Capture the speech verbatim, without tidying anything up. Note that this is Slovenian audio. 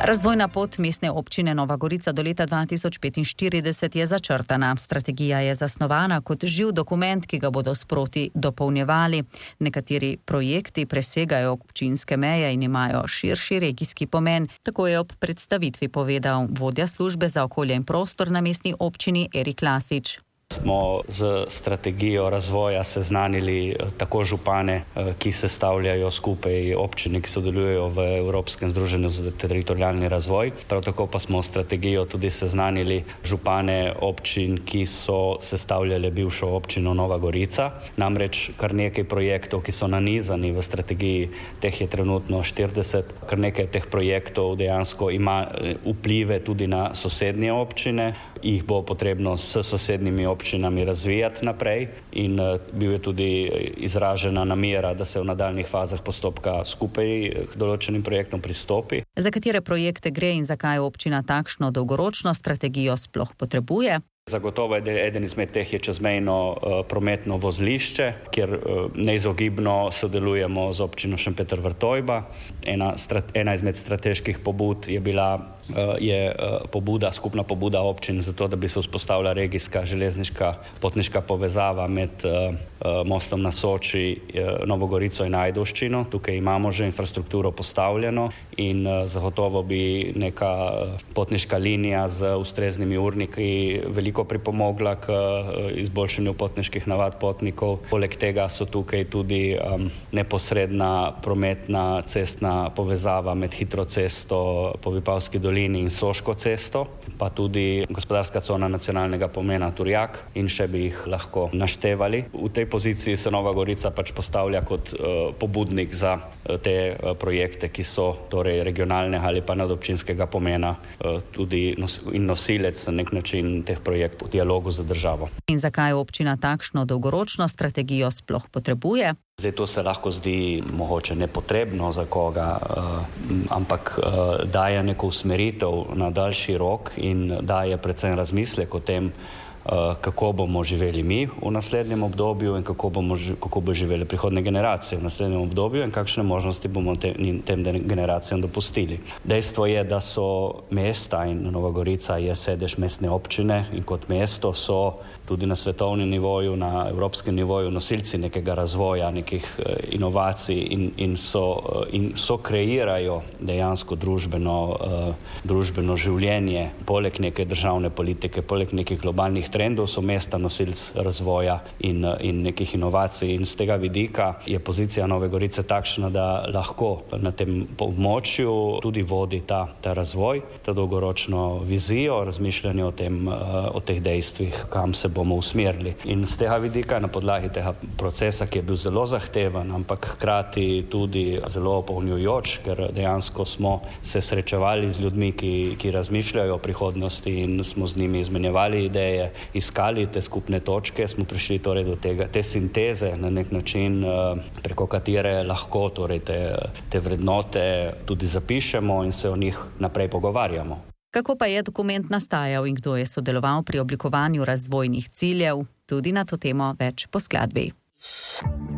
Razvojna pot mestne občine Nova Gorica do leta dva tisoč petinštirideset je začrtana. Strategija je zasnovana kot živ dokument, ki ga bodo sproti dopolnjevali. Nekateri projekti presegajo občinske meje in imajo širši regijski pomen. Tako je ob predstavitvi povedal vodja službe za okolje in prostor na mestni občini Erik Lasič. Smo z strategijo razvoja seznanili tako župane, ki sestavljajo skupaj občine, ki sodelujejo v Evropskem združenju za teritorialni razvoj. Prav tako pa smo strategijo tudi seznanili župane občin, ki so sestavljale bivšo občino Nova Gorica. Namreč kar nekaj projektov, ki so nanizani v strategiji, teh je trenutno štirideset, kar nekaj teh projektov dejansko ima vplive tudi na sosednje občine. Jih bo potrebno s sosednjimi občinami razvijati naprej in bil je tudi izražena namera, da se v nadaljnih fazah postopka skupaj k določenim projektom pristopi. Za katere projekte gre in zakaj občina takšno dolgoročno strategijo sploh potrebuje? Zagotovo eden izmed teh je čezmejno uh, prometno vozlišče, kjer uh, neizogibno sodelujemo z občino Šempeter Vrtojba. Ena, strat, ena izmed strateških pobud je bila uh, je uh, pobuda, skupna pobuda občin za to, da bi se vzpostavila regijska železniška potniška povezava med uh, uh, mostom na Soči, uh, Novo Gorico in Ajdovščino. Tukaj imamo že infrastrukturo postavljeno in uh, zagotovo bi neka uh, potniška linija z ustreznimi urniki veliko pripomogla k izboljšanju potniških navad potnikov. Poleg tega so tukaj tudi um, neposredna prometna cestna povezava med hitro cesto po Vipavski dolini in Soško cesto, pa tudi gospodarska cona nacionalnega pomena Turjak in še bi jih lahko naštevali. V tej poziciji se Nova Gorica pač postavlja kot uh, pobudnik za uh, te uh, projekte, ki so torej regionalnega ali pa nadobčinskega pomena uh, tudi nos- in nosilec na nek način teh projektov v dialogu z državo. In zakaj občina takšno dolgoročno strategijo sploh potrebuje? Zdaj to se lahko zdi mogoče nepotrebno za koga, uh, ampak uh, daje neko usmeritev na daljši rok in daje predvsem razmislek o tem, uh, kako bomo živeli mi v naslednjem obdobju in kako bomo kako bo živeli prihodne generacije v naslednjem obdobju in kakšne možnosti bomo te, tem generacijam dopustili. Dejstvo je, da so mesta in Nova Gorica je sedež mestne občine in kot mesto so tudi na svetovnem nivoju, na evropskem nivoju nosilci nekega razvoja, nekih uh, inovacij in, in, so, uh, in so kreirajo dejansko družbeno, uh, družbeno življenje. Poleg neke državne politike, poleg nekih globalnih trendov so mesta nosilc razvoja in, uh, in nekih inovacij. In z tega vidika je pozicija Nove Gorice takšna, da lahko na tem območju tudi vodi ta, ta razvoj, ta dolgoročno vizijo, razmišljanje o tem, uh, o teh dejstvih, kam se bomo usmerili. In z tega vidika, na podlagi tega procesa, ki je bil zelo zahteven, ampak hkrati tudi zelo opolnjujoč, ker dejansko smo se srečevali z ljudmi, ki, ki razmišljajo o prihodnosti in smo z njimi izmenjevali ideje, iskali te skupne točke, smo prišli torej do tega, te sinteze na nek način, preko katere lahko torej te, te vrednote tudi zapišemo in se o njih naprej pogovarjamo. Kako pa je dokument nastajal in kdo je sodeloval pri oblikovanju razvojnih ciljev? Tudi na to temo več po skladbi.